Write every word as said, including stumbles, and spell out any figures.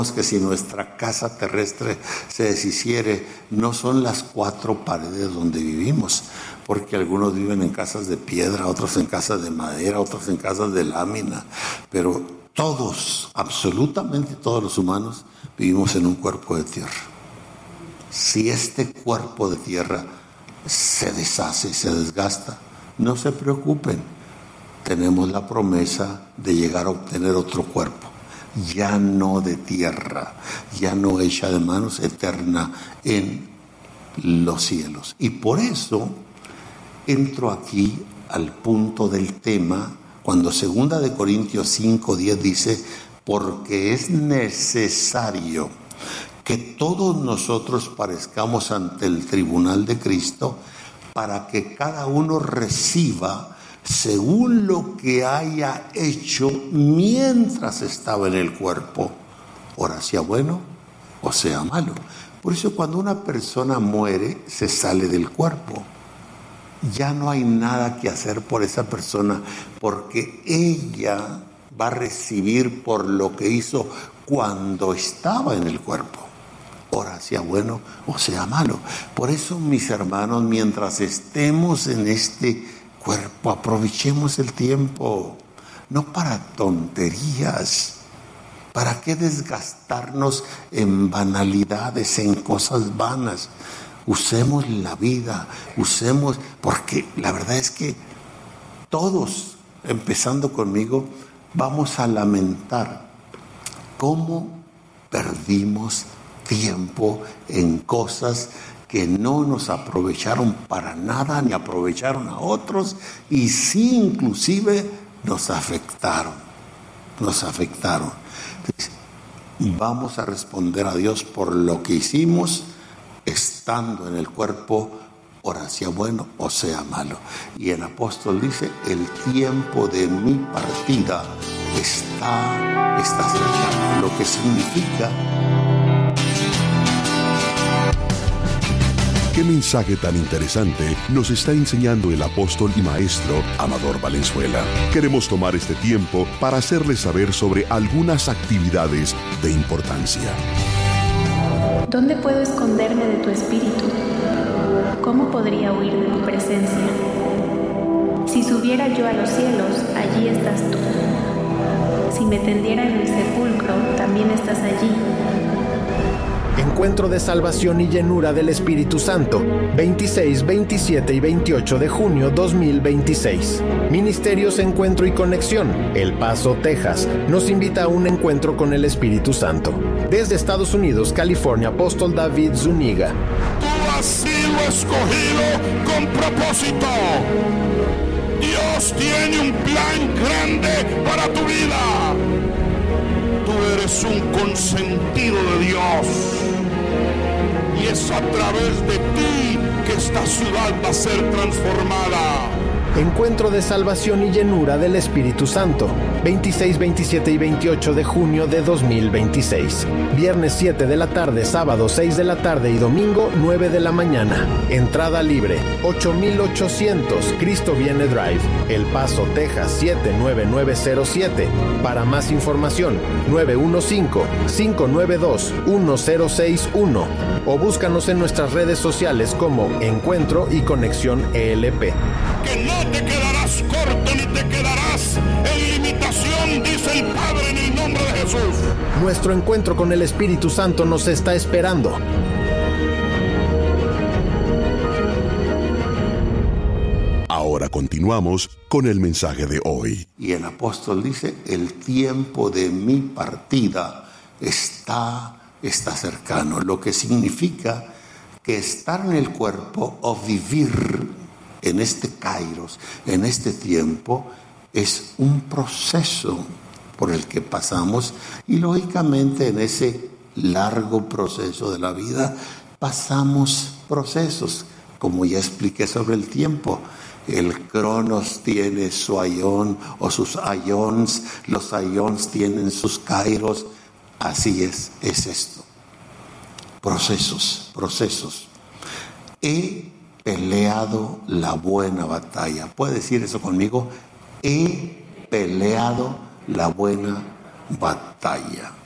que si nuestra casa terrestre se deshiciere, no son las cuatro paredes donde vivimos, porque algunos viven en casas de piedra, otros en casas de madera, otros en casas de lámina, pero todos, absolutamente todos los humanos, vivimos en un cuerpo de tierra. Si este cuerpo de tierra se deshace y se desgasta, no se preocupen, tenemos la promesa de llegar a obtener otro cuerpo, ya no de tierra, ya no hecha de manos, eterna en los cielos. Y por eso entro aquí al punto del tema, cuando segunda de Corintios cinco diez dice, porque es necesario que todos nosotros parezcamos ante el tribunal de Cristo, para que cada uno reciba según lo que haya hecho mientras estaba en el cuerpo, ora sea bueno o sea malo. Por eso cuando una persona muere, se sale del cuerpo. Ya no hay nada que hacer por esa persona, porque ella va a recibir por lo que hizo cuando estaba en el cuerpo, ora sea bueno o sea malo. Por eso, mis hermanos, mientras estemos en este cuerpo, aprovechemos el tiempo, no para tonterías. ¿Para qué desgastarnos en banalidades, en cosas vanas? Usemos la vida, usemos, porque la verdad es que todos, empezando conmigo, vamos a lamentar cómo perdimos tiempo en cosas que no nos aprovecharon para nada, ni aprovecharon a otros, y sí inclusive nos afectaron, nos afectaron. Entonces, vamos a responder a Dios por lo que hicimos estando en el cuerpo, ora sea bueno o sea malo. Y el apóstol dice, el tiempo de mi partida está, está cercano, lo que significa... ¿Qué mensaje tan interesante nos está enseñando el apóstol y maestro Amador Valenzuela? Queremos tomar este tiempo para hacerles saber sobre algunas actividades de importancia. ¿Dónde puedo esconderme de tu espíritu? ¿Cómo podría huir de tu presencia? Si subiera yo a los cielos, allí estás tú. Si me tendiera en el sepulcro, también estás allí. Encuentro de salvación y llenura del Espíritu Santo, veintiséis, veintisiete y veintiocho de junio dos mil veintiséis. Ministerios Encuentro y Conexión, El Paso, Texas, nos invita a un encuentro con el Espíritu Santo. Desde Estados Unidos, California, apóstol David Zúñiga. Tú has sido escogido con propósito. Dios tiene un plan grande para tu vida. Tú eres un consentido de Dios. Y es a través de ti que esta ciudad va a ser transformada. Encuentro de salvación y llenura del Espíritu Santo, veintiséis, veintisiete y veintiocho de junio de dos mil veintiséis. Viernes siete de la tarde, sábado seis de la tarde y domingo nueve de la mañana. Entrada libre, ocho mil ochocientos Cristo Viene Drive, El Paso, Texas siete nueve nueve cero siete. Para más información, nueve uno cinco, cinco nueve dos, uno cero seis uno o búscanos en nuestras redes sociales como Encuentro y Conexión E L P. Que no te quedarás corto ni te quedarás en limitación, dice el Padre, en el nombre de Jesús. Nuestro encuentro con el Espíritu Santo nos está esperando. Ahora continuamos con el mensaje de hoy. Y el apóstol dice, el tiempo de mi partida está, está cercano, lo que significa que estar en el cuerpo o vivir en este kairos, en este tiempo, es un proceso por el que pasamos, y lógicamente en ese largo proceso de la vida pasamos procesos, como ya expliqué sobre el tiempo. El cronos tiene su aión o sus aions, los aions tienen sus kairos, así es, es esto. Procesos, procesos. He peleado la buena batalla. ¿Puede decir eso conmigo? He peleado la buena batalla.